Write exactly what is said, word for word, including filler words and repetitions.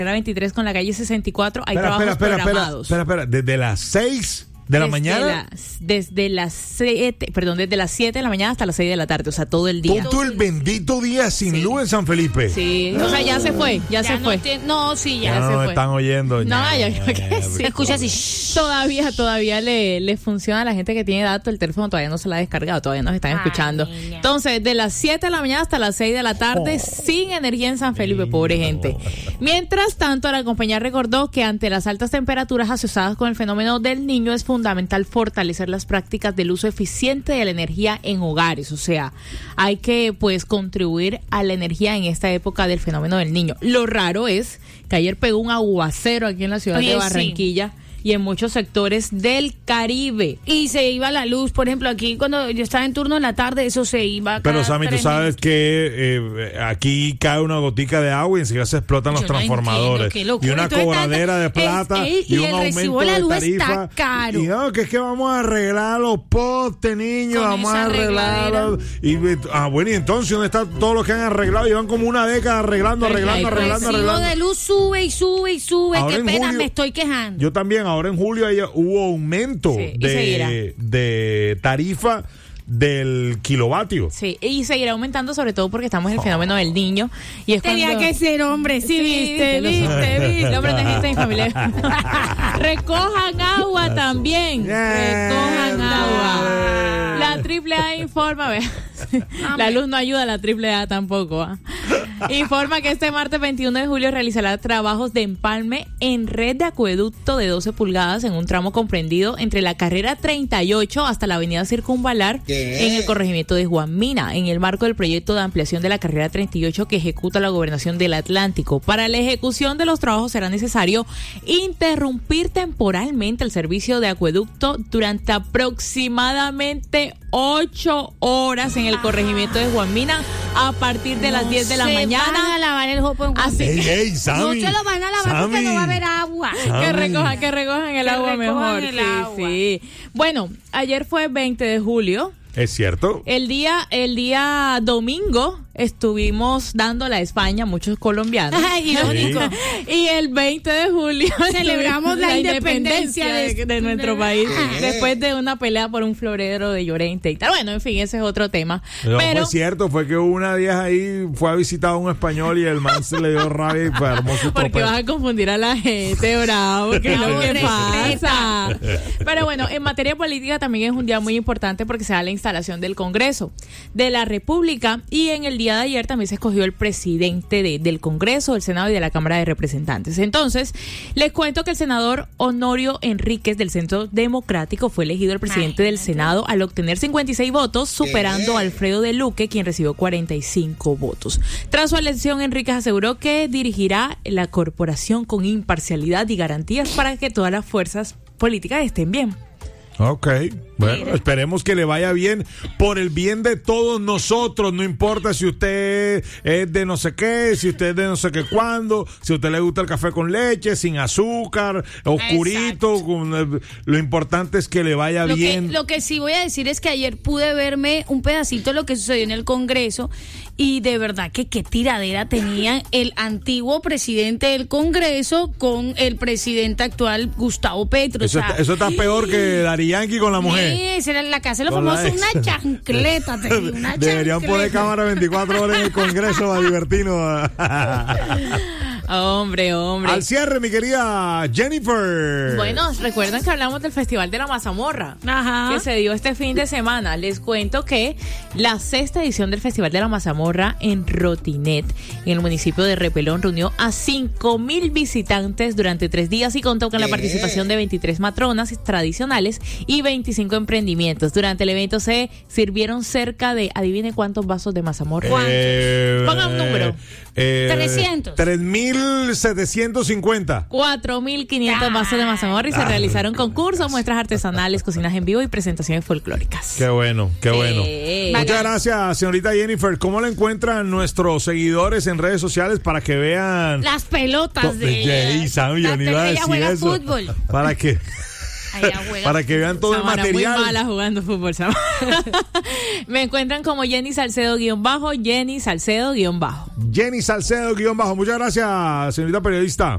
veintitrés con la calle sesenta y cuatro. Hay espera, trabajos espera, espera, programados. Espera, espera, espera. Desde las seis de la desde mañana. Las, desde las siete, perdón, desde las siete de la mañana hasta las seis de la tarde, o sea, todo el día. Todo el bendito día sin sí. luz en San Felipe. Sí, o sea, ya se fue, ya, ya se no fue. Te, no, sí, ya, ya ya no se nos fue. están oyendo. No, ya, ya creo que sí. Se escucha así. Todavía, todavía le, le funciona a la gente que tiene datos, el teléfono todavía no se la ha descargado, todavía nos están Ay, escuchando. Niña. Entonces, de las siete de la mañana hasta las seis de la tarde, oh. sin energía en San Felipe, pobre gente. Mientras tanto, la compañía recordó que ante las altas temperaturas asociadas con el fenómeno del Niño es fundamental fortalecer las prácticas del uso eficiente de la energía en hogares, o sea, hay que pues contribuir a la energía en esta época del fenómeno del Niño. Lo raro es que ayer pegó un aguacero aquí en la ciudad Oye, de Barranquilla. Sí. Y en muchos sectores del Caribe. Y se iba la luz, por ejemplo, aquí cuando yo estaba en turno en la tarde, eso se iba. Pero Sammy, tú sabes que eh, aquí cae una gotica de agua y enseguida se explotan los yo transformadores. No y una Entonces, cobradera de plata es, es, y, y un aumento de, de tarifa. Está caro. Y no, que es que vamos a arreglar los postes, niños, Con vamos a arreglar. Y, ah, bueno, y entonces, ¿dónde están todos los que han arreglado? Llevan como una década arreglando, arreglando, el arreglando, arreglando. El recibo de luz sube y sube y sube. Ahora Qué pena, julio, me estoy quejando. Yo también. Ahora en julio hubo aumento sí, de, de tarifa del kilovatio. Sí, y seguirá aumentando sobre todo porque estamos en el oh. fenómeno del Niño. Y es Tenía cuando... que ser hombre, sí, sí viste, viste, viste. No, pero no gente de mi familia. Recojan agua también. Yeah, Recojan agua. La triple A informa, la luz no ayuda, la triple A tampoco. ¿eh? Informa que este martes veintiuno de julio realizará trabajos de empalme en red de acueducto de doce pulgadas en un tramo comprendido entre la carrera treinta y ocho hasta la avenida Circunvalar ¿Qué? en el corregimiento de Juan Mina, en el marco del proyecto de ampliación de la carrera treinta y ocho que ejecuta la Gobernación del Atlántico. Para la ejecución de los trabajos será necesario interrumpir temporalmente el servicio de acueducto durante aproximadamente ocho horas en el corregimiento de Juan Mina a partir de no las diez de la mañana. Van a lavar el jopo en Así ey, ey, Sammy, no se lo van a lavar Sammy, porque no va a haber agua. Sammy. Que recojan, que recojan el que agua recojan mejor. El sí, agua. sí. Bueno, ayer fue veinte de julio. Es cierto. El día, el día domingo estuvimos dando la España, muchos colombianos. Ay, irónico. Sí. Y el veinte de julio celebramos la, la independencia, independencia de, de nuestro país ¿Qué? después de una pelea por un florero de Llorente y tal. Bueno, en fin, ese es otro tema. No, Pero fue cierto, fue que una vieja ahí fue a visitar a un español y el man se le dio rabia y fue hermoso. Porque tropel. Vas a confundir a la gente, bravo, que es lo que pasa. Pero bueno, en materia política también es un día muy importante porque se da la instalación del Congreso de la República y en el día de ayer también se escogió el presidente de, del Congreso, del Senado y de la Cámara de Representantes. Entonces, les cuento que el senador Honorio Enríquez del Centro Democrático fue elegido el presidente Ay, del Senado al obtener cincuenta y seis votos, superando a Alfredo de Luque, quien recibió cuarenta y cinco votos. Tras su elección, Enríquez aseguró que dirigirá la corporación con imparcialidad y garantías para que todas las fuerzas políticas estén bien. Ok, bueno, Mira. esperemos que le vaya bien por el bien de todos nosotros, no importa si usted es de no sé qué, si usted es de no sé qué cuándo, si a usted le gusta el café con leche, sin azúcar, oscurito, con, lo importante es que le vaya lo bien. Que, lo que sí voy a decir es que ayer pude verme un pedacito de lo que sucedió en el Congreso y de verdad que qué tiradera tenían el antiguo presidente del Congreso con el presidente actual Gustavo Petro. Eso, o sea, está, eso está peor que Dari Yankee con la mujer. Sí, esa era la casa de los famosos, una chancleta. Te digo, una Deberían chancleta. poner cámara veinticuatro horas en el Congreso a divertirnos. Hombre, hombre. Al cierre, mi querida Jennifer. Bueno, recuerdan que hablamos del Festival de la Mazamorra, Ajá. que se dio este fin de semana. Les cuento que la sexta edición del Festival de la Mazamorra en Rotinet, en el municipio de Repelón, reunió a cinco mil visitantes durante tres días y contó con la participación de veintitrés matronas tradicionales y veinticinco emprendimientos. Durante el evento se sirvieron cerca de, adivine cuántos vasos de mazamorra. Eh, Ponga un número. Eh, trescientos. tres mil setecientos cincuenta. cuatro mil quinientos vasos de mazamorra y se realizaron concursos, muestras artesanales, cocinas en vivo y presentaciones folclóricas. Qué bueno, qué bueno. Sí. Muchas gracias, señorita Jennifer. ¿Cómo la encuentran nuestros seguidores en redes sociales para que vean las pelotas de ella? Sam, yo la ni iba a ella decir juega eso. Fútbol. Para que Para que vean todo Samara, el material. Muy mala jugando fútbol, Samara. Me encuentran como Jenny Salcedo guión bajo, Jenny Salcedo guión bajo. Jenny Salcedo guión bajo. Muchas gracias, señorita periodista.